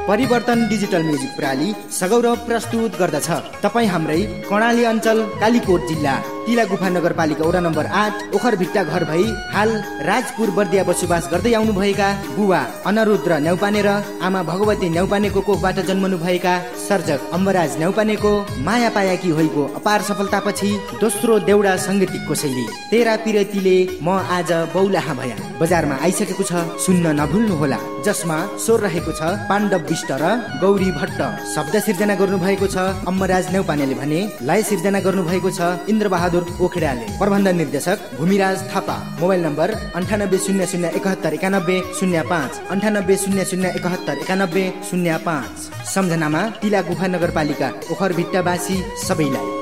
परिवर्तन digital music प्रणाली सगौरव प्रस्तुत गर्दछ। तपाईँ हाम्रै कर्णाली अञ्चल कालीकोट जिल्ला तिला गुफा नगरपालिका वडा नम्बर 8 ओखरभिट्टा घर भई हाल राजपुर बर्दिया बसोबास गर्दै आउनुभएका बुवा अनरुद्र न्यौपाने र आमा भगवती न्यौपानेको कोखबाट जन्मनु भएका सर्जक अम्बराज न्यौपानेको माया पायाकी होइको अपार सफलतापछि दोस्रो देउडा सङ्गीतिक कोसेली तेरा पिरतीले म आज बौलाहा भया बजारमा आइसकेको छ, सुन्न नभुल्नुहोला। जसमा स्वर रहेको छ पाण्डव विष्ट र गौरी भट्ट। शब्द सिर्जना गर्नुभएको छ अम्बराज न्यौपानेले भने लय सिर्जना गर्नुभएको छ इन्द्रबहादुर ओखिडाले। प्रबन्धन निर्देशक भूमिराज थापा। Mobile number 9800719105 9800719105। सम्झनामा तिला गुफा नगरपालिका ओखरभिट्टावासी सबैलाई।